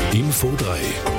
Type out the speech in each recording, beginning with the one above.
Info 3.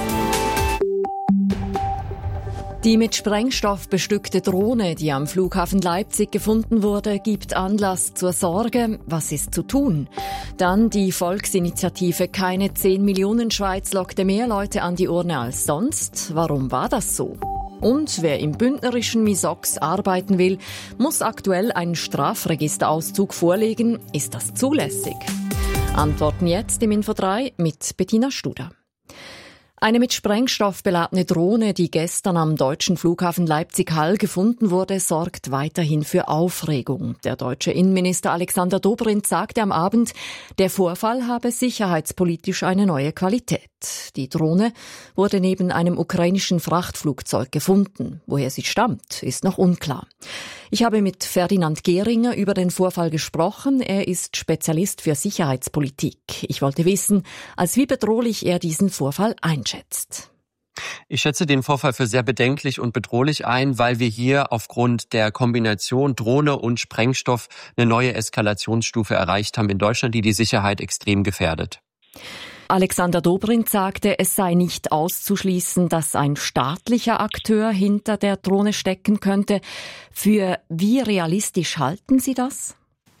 Die mit Sprengstoff bestückte Drohne, die am Flughafen Leipzig gefunden wurde, gibt Anlass zur Sorge. Was ist zu tun? Dann die Volksinitiative Keine 10 Millionen Schweiz lockte mehr Leute an die Urne als sonst. Warum war das so? Und wer im bündnerischen Misox arbeiten will, muss aktuell einen Strafregisterauszug vorlegen. Ist das zulässig? Antworten jetzt im Info 3 mit Bettina Studer. Eine mit Sprengstoff beladene Drohne, die gestern am deutschen Flughafen Leipzig-Hall gefunden wurde, sorgt weiterhin für Aufregung. Der deutsche Innenminister Alexander Dobrindt sagte am Abend, der Vorfall habe sicherheitspolitisch eine neue Qualität. Die Drohne wurde neben einem ukrainischen Frachtflugzeug gefunden. Woher sie stammt, ist noch unklar. Ich habe mit Ferdinand Gehringer über den Vorfall gesprochen. Er ist Spezialist für Sicherheitspolitik. Ich wollte wissen, als wie bedrohlich er diesen Vorfall einschätzt. Ich schätze den Vorfall für sehr bedenklich und bedrohlich ein, weil wir hier aufgrund der Kombination Drohne und Sprengstoff eine neue Eskalationsstufe erreicht haben in Deutschland, die die Sicherheit extrem gefährdet. Alexander Dobrindt sagte, es sei nicht auszuschließen, dass ein staatlicher Akteur hinter der Drohne stecken könnte. Für wie realistisch halten Sie das?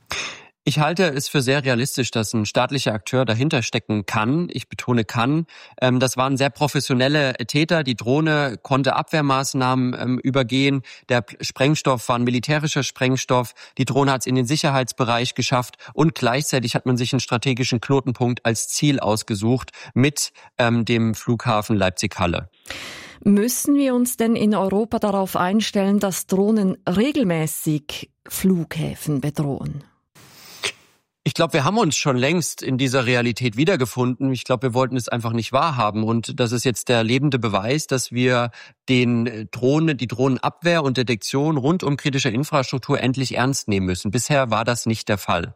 Ich halte es für sehr realistisch, dass ein staatlicher Akteur dahinter stecken kann. Ich betone kann. Das waren sehr professionelle Täter. Die Drohne konnte Abwehrmaßnahmen übergehen. Der Sprengstoff war ein militärischer Sprengstoff. Die Drohne hat es in den Sicherheitsbereich geschafft. Und gleichzeitig hat man sich einen strategischen Knotenpunkt als Ziel ausgesucht mit dem Flughafen Leipzig-Halle. Müssen wir uns denn in Europa darauf einstellen, dass Drohnen regelmäßig Flughäfen bedrohen? Ich glaube, wir haben uns schon längst in dieser Realität wiedergefunden. Ich glaube, wir wollten es einfach nicht wahrhaben. Und das ist jetzt der lebende Beweis, dass wir die Drohnenabwehr und Detektion rund um kritische Infrastruktur endlich ernst nehmen müssen. Bisher war das nicht der Fall.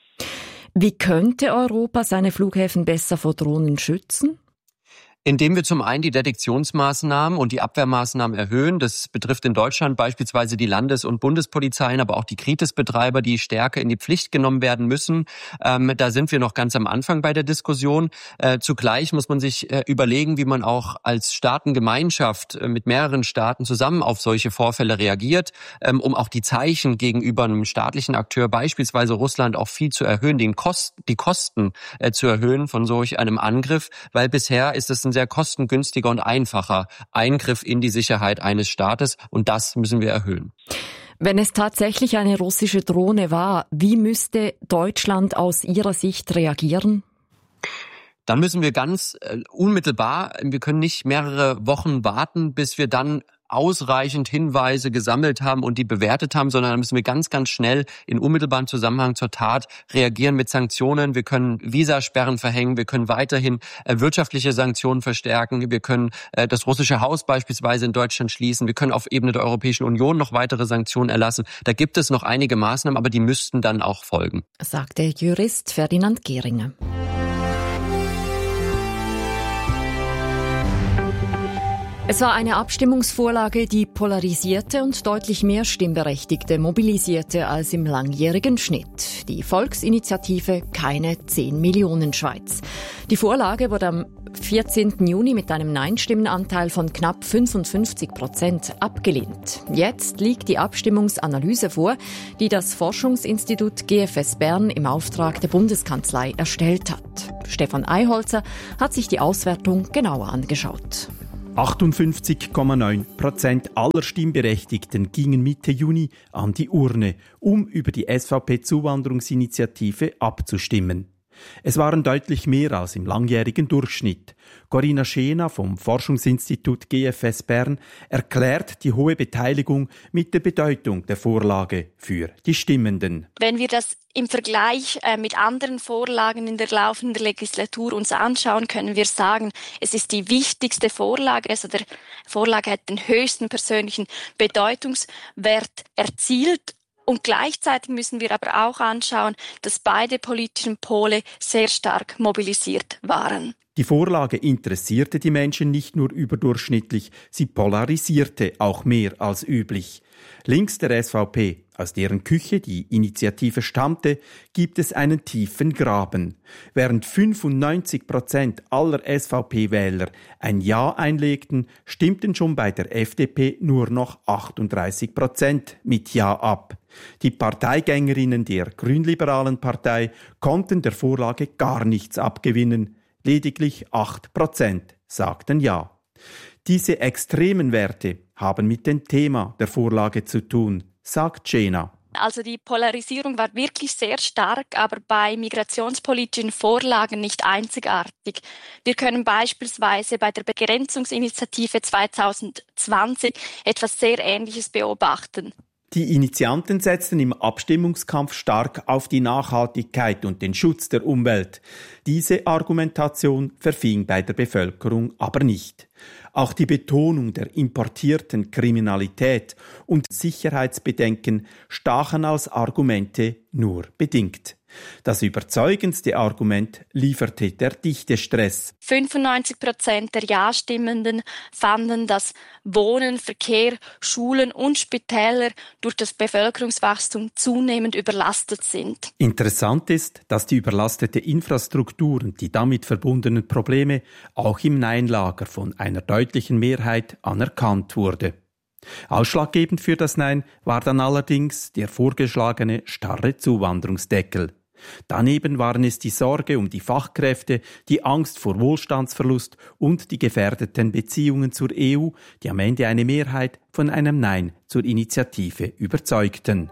Wie könnte Europa seine Flughäfen besser vor Drohnen schützen? Indem wir zum einen die Detektionsmaßnahmen und die Abwehrmaßnahmen erhöhen. Das betrifft in Deutschland beispielsweise die Landes- und Bundespolizeien, aber auch die Kritisbetreiber, die stärker in die Pflicht genommen werden müssen. Da sind wir noch ganz am Anfang bei der Diskussion. Zugleich muss man sich überlegen, wie man auch als Staatengemeinschaft mit mehreren Staaten zusammen auf solche Vorfälle reagiert, um auch die Zeichen gegenüber einem staatlichen Akteur, beispielsweise Russland, auch viel zu erhöhen, die Kosten zu erhöhen von solch einem Angriff, weil bisher ist es ein sehr kostengünstiger und einfacher Eingriff in die Sicherheit eines Staates und das müssen wir erhöhen. Wenn es tatsächlich eine russische Drohne war, wie müsste Deutschland aus Ihrer Sicht reagieren? Dann müssen wir ganz unmittelbar, wir können nicht mehrere Wochen warten, bis wir dann ausreichend Hinweise gesammelt haben und die bewertet haben, sondern da müssen wir ganz, ganz schnell in unmittelbarem Zusammenhang zur Tat reagieren mit Sanktionen. Wir können Visasperren verhängen, wir können weiterhin wirtschaftliche Sanktionen verstärken, wir können das russische Haus beispielsweise in Deutschland schließen, wir können auf Ebene der Europäischen Union noch weitere Sanktionen erlassen. Da gibt es noch einige Maßnahmen, aber die müssten dann auch folgen. Sagt der Jurist Ferdinand Gehringer. Es war eine Abstimmungsvorlage, die polarisierte und deutlich mehr Stimmberechtigte mobilisierte als im langjährigen Schnitt. Die Volksinitiative Keine 10 Millionen Schweiz. Die Vorlage wurde am 14. Juni mit einem Nein-Stimmenanteil von knapp 55% abgelehnt. Jetzt liegt die Abstimmungsanalyse vor, die das Forschungsinstitut GFS Bern im Auftrag der Bundeskanzlei erstellt hat. Stefan Eiholzer hat sich die Auswertung genauer angeschaut. 58,9% aller Stimmberechtigten gingen Mitte Juni an die Urne, um über die SVP-Zuwanderungsinitiative abzustimmen. Es waren deutlich mehr als im langjährigen Durchschnitt. Corinna Schener vom Forschungsinstitut GFS Bern erklärt die hohe Beteiligung mit der Bedeutung der Vorlage für die Stimmenden. Wenn wir das im Vergleich mit anderen Vorlagen in der laufenden Legislatur uns anschauen, können wir sagen, es ist die wichtigste Vorlage. Also der Vorlage hat den höchsten persönlichen Bedeutungswert erzielt. Und gleichzeitig müssen wir aber auch anschauen, dass beide politischen Pole sehr stark mobilisiert waren. Die Vorlage interessierte die Menschen nicht nur überdurchschnittlich, sie polarisierte auch mehr als üblich. Links der SVP, aus deren Küche die Initiative stammte, gibt es einen tiefen Graben. Während 95% aller SVP-Wähler ein Ja einlegten, stimmten schon bei der FDP nur noch 38% mit Ja ab. Die Parteigängerinnen der grünliberalen Partei konnten der Vorlage gar nichts abgewinnen. Lediglich 8% sagten Ja. Diese extremen Werte haben mit dem Thema der Vorlage zu tun, sagt Jena. Also die Polarisierung war wirklich sehr stark, aber bei migrationspolitischen Vorlagen nicht einzigartig. Wir können beispielsweise bei der Begrenzungsinitiative 2020 etwas sehr Ähnliches beobachten. Die Initianten setzten im Abstimmungskampf stark auf die Nachhaltigkeit und den Schutz der Umwelt. Diese Argumentation verfing bei der Bevölkerung aber nicht. Auch die Betonung der importierten Kriminalität und Sicherheitsbedenken stachen als Argumente nur bedingt. Das überzeugendste Argument lieferte der Dichtestress. 95% der Ja-Stimmenden fanden, dass Wohnen, Verkehr, Schulen und Spitäler durch das Bevölkerungswachstum zunehmend überlastet sind. Interessant ist, dass die überlastete Infrastruktur und die damit verbundenen Probleme auch im Nein-Lager von einer deutlichen Mehrheit anerkannt wurde. Ausschlaggebend für das Nein war dann allerdings der vorgeschlagene starre Zuwanderungsdeckel. Daneben waren es die Sorge um die Fachkräfte, die Angst vor Wohlstandsverlust und die gefährdeten Beziehungen zur EU, die am Ende eine Mehrheit von einem Nein zur Initiative überzeugten.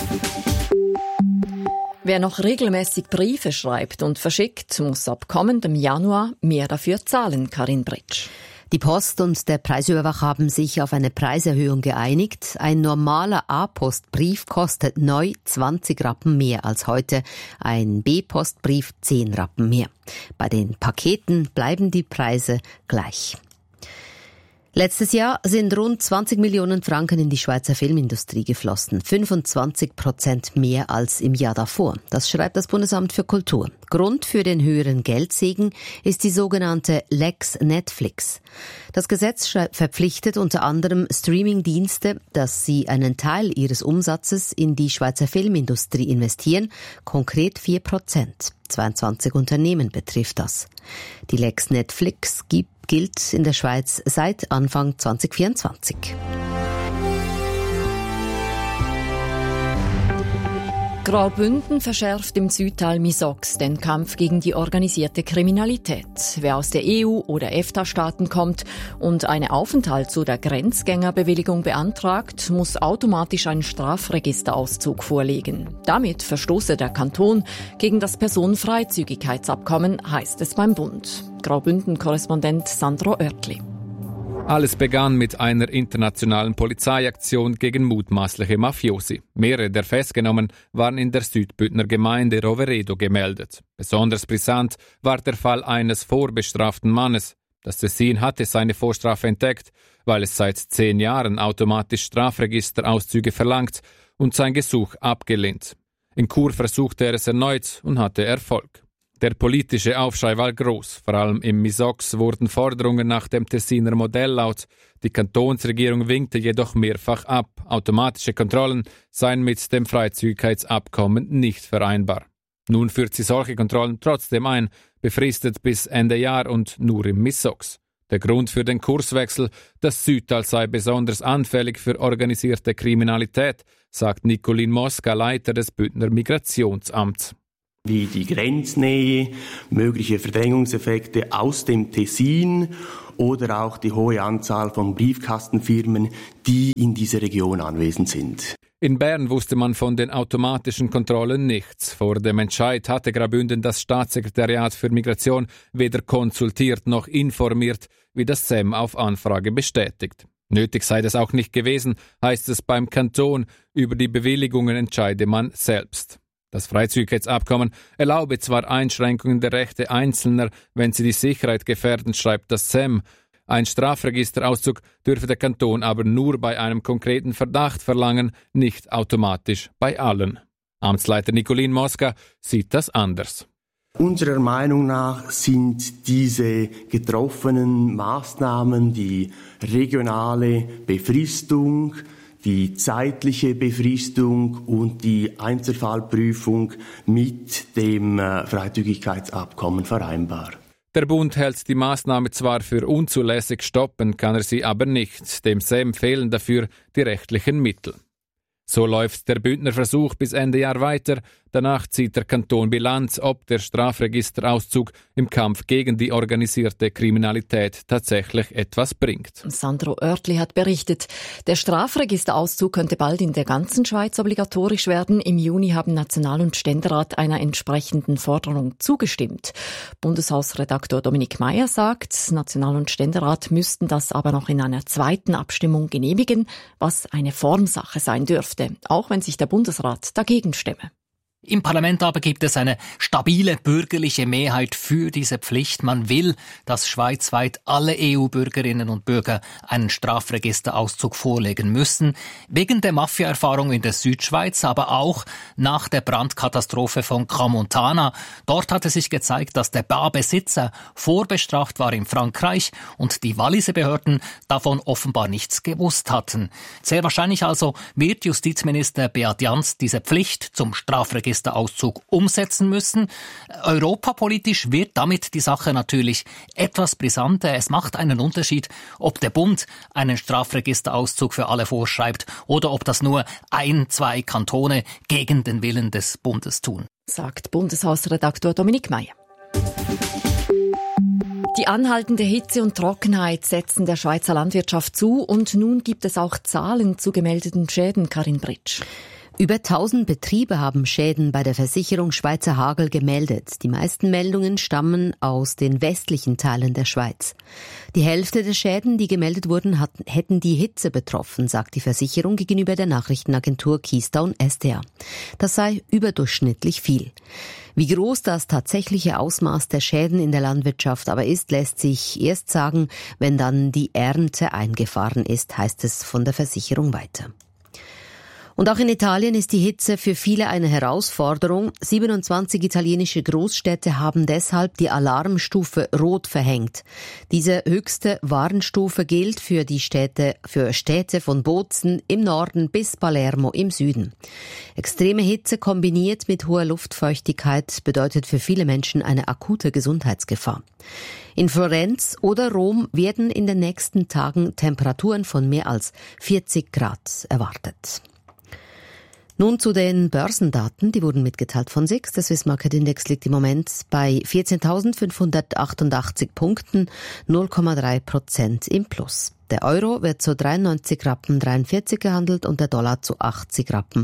Wer noch regelmäßig Briefe schreibt und verschickt, muss ab kommendem Januar mehr dafür zahlen, Karin Britsch. Die Post und der Preisüberwacher haben sich auf eine Preiserhöhung geeinigt. Ein normaler A-Postbrief kostet neu 20 Rappen mehr als heute, ein B-Postbrief 10 Rappen mehr. Bei den Paketen bleiben die Preise gleich. Letztes Jahr sind rund 20 Millionen Franken in die Schweizer Filmindustrie geflossen, 25% mehr als im Jahr davor. Das schreibt das Bundesamt für Kultur. Grund für den höheren Geldsegen ist die sogenannte Lex Netflix. Das Gesetz verpflichtet unter anderem Streamingdienste, dass sie einen Teil ihres Umsatzes in die Schweizer Filmindustrie investieren, konkret 4%. 22 Unternehmen betrifft das. Die Lex Netflix gilt in der Schweiz seit Anfang 2024. Graubünden verschärft im Südteil Misox den Kampf gegen die organisierte Kriminalität. Wer aus der EU- oder EFTA-Staaten kommt und eine Aufenthalts- oder Grenzgängerbewilligung beantragt, muss automatisch einen Strafregisterauszug vorlegen. Damit verstoße der Kanton gegen das Personenfreizügigkeitsabkommen, heißt es beim Bund. Graubünden-Korrespondent Sandro Oertli. Alles begann mit einer internationalen Polizeiaktion gegen mutmaßliche Mafiosi. Mehrere der Festgenommenen waren in der Südbündner Gemeinde Roveredo gemeldet. Besonders brisant war der Fall eines vorbestraften Mannes. Das Tessin hatte seine Vorstrafe entdeckt, weil es seit 10 Jahren automatisch Strafregisterauszüge verlangt und sein Gesuch abgelehnt. In Chur versuchte er es erneut und hatte Erfolg. Der politische Aufschrei war groß. Vor allem im Misox wurden Forderungen nach dem Tessiner Modell laut. Die Kantonsregierung winkte jedoch mehrfach ab. Automatische Kontrollen seien mit dem Freizügigkeitsabkommen nicht vereinbar. Nun führt sie solche Kontrollen trotzdem ein, befristet bis Ende Jahr und nur im Misox. Der Grund für den Kurswechsel, das Südtal sei besonders anfällig für organisierte Kriminalität, sagt Nicolin Mosca, Leiter des Bündner Migrationsamts. Wie die Grenznähe, mögliche Verdrängungseffekte aus dem Tessin oder auch die hohe Anzahl von Briefkastenfirmen, die in dieser Region anwesend sind. In Bern wusste man von den automatischen Kontrollen nichts. Vor dem Entscheid hatte Graubünden das Staatssekretariat für Migration weder konsultiert noch informiert, wie das SEM auf Anfrage bestätigt. Nötig sei das auch nicht gewesen, heißt es beim Kanton. Über die Bewilligungen entscheide man selbst. Das Freizügigkeitsabkommen erlaube zwar Einschränkungen der Rechte Einzelner, wenn sie die Sicherheit gefährden, schreibt das SEM, Ein Strafregisterauszug dürfe der Kanton aber nur bei einem konkreten Verdacht verlangen, nicht automatisch bei allen. Amtsleiter Nicolin Mosca sieht das anders. Unserer Meinung nach sind diese getroffenen Maßnahmen, die regionale Befristung, die zeitliche Befristung und die Einzelfallprüfung mit dem Freizügigkeitsabkommen vereinbar. Der Bund hält die Maßnahme zwar für unzulässig, stoppen kann er sie aber nicht. Dem SEM fehlen dafür die rechtlichen Mittel. So läuft der Bündner Versuch bis Ende Jahr weiter. Danach zieht der Kanton Bilanz, ob der Strafregisterauszug im Kampf gegen die organisierte Kriminalität tatsächlich etwas bringt. Sandro Oertli hat berichtet, der Strafregisterauszug könnte bald in der ganzen Schweiz obligatorisch werden. Im Juni haben National- und Ständerat einer entsprechenden Forderung zugestimmt. Bundeshausredaktor Dominik Meyer sagt, National- und Ständerat müssten das aber noch in einer zweiten Abstimmung genehmigen, was eine Formsache sein dürfte, auch wenn sich der Bundesrat dagegen stemme. Im Parlament aber gibt es eine stabile bürgerliche Mehrheit für diese Pflicht. Man will, dass schweizweit alle EU-Bürgerinnen und Bürger einen Strafregisterauszug vorlegen müssen. Wegen der Mafia-Erfahrung in der Südschweiz, aber auch nach der Brandkatastrophe von Crans-Montana. Dort hatte sich gezeigt, dass der Barbesitzer vorbestraft war in Frankreich und die Walliser Behörden davon offenbar nichts gewusst hatten. Sehr wahrscheinlich also wird Justizminister Beat Jans diese Pflicht zum Strafregisterauszug umsetzen müssen. Europapolitisch wird damit die Sache natürlich etwas brisanter. Es macht einen Unterschied, ob der Bund einen Strafregisterauszug für alle vorschreibt oder ob das nur 1-2 Kantone gegen den Willen des Bundes tun. Sagt Bundeshausredaktor Dominik Meyer. Die anhaltende Hitze und Trockenheit setzen der Schweizer Landwirtschaft zu und nun gibt es auch Zahlen zu gemeldeten Schäden, Karin Britsch. Über 1000 Betriebe haben Schäden bei der Versicherung Schweizer Hagel gemeldet. Die meisten Meldungen stammen aus den westlichen Teilen der Schweiz. Die Hälfte der Schäden, die gemeldet wurden, hätten die Hitze betroffen, sagt die Versicherung gegenüber der Nachrichtenagentur Keystone SDA. Das sei überdurchschnittlich viel. Wie groß das tatsächliche Ausmaß der Schäden in der Landwirtschaft aber ist, lässt sich erst sagen, wenn dann die Ernte eingefahren ist, heißt es von der Versicherung weiter. Und auch in Italien ist die Hitze für viele eine Herausforderung. 27 italienische Großstädte haben deshalb die Alarmstufe Rot verhängt. Diese höchste Warnstufe gilt für Städte von Bozen im Norden bis Palermo im Süden. Extreme Hitze kombiniert mit hoher Luftfeuchtigkeit bedeutet für viele Menschen eine akute Gesundheitsgefahr. In Florenz oder Rom werden in den nächsten Tagen Temperaturen von mehr als 40 Grad erwartet. Nun zu den Börsendaten, die wurden mitgeteilt von SIX. Der Swiss Market Index liegt im Moment bei 14.588 Punkten, 0,3% im Plus. Der Euro wird zu 93,43 Rappen gehandelt und der Dollar zu 80,96 Rappen.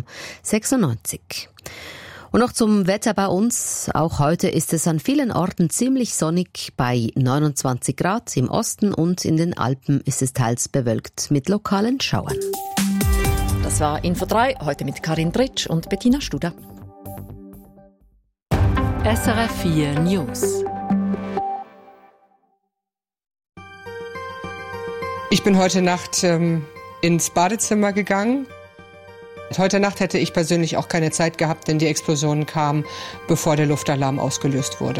Und noch zum Wetter bei uns. Auch heute ist es an vielen Orten ziemlich sonnig bei 29 Grad. Im Osten und in den Alpen ist es teils bewölkt mit lokalen Schauern. Das war Info 3, heute mit Karin Britsch und Bettina Studer. SRF 4 News. Ich bin heute Nacht ins Badezimmer gegangen. Heute Nacht hätte ich persönlich auch keine Zeit gehabt, denn die Explosion kam, bevor der Luftalarm ausgelöst wurde.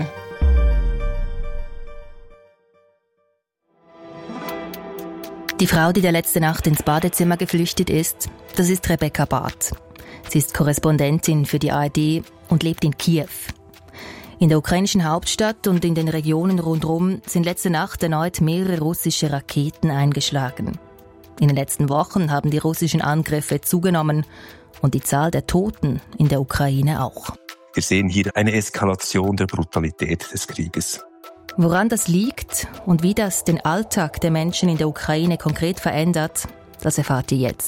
Die Frau, die der letzte Nacht ins Badezimmer geflüchtet ist, das ist Rebecca Barth. Sie ist Korrespondentin für die ARD und lebt in Kiew. In der ukrainischen Hauptstadt und in den Regionen rundherum sind letzte Nacht erneut mehrere russische Raketen eingeschlagen. In den letzten Wochen haben die russischen Angriffe zugenommen und die Zahl der Toten in der Ukraine auch. Wir sehen hier eine Eskalation der Brutalität des Krieges. Woran das liegt und wie das den Alltag der Menschen in der Ukraine konkret verändert, das erfahrt ihr jetzt.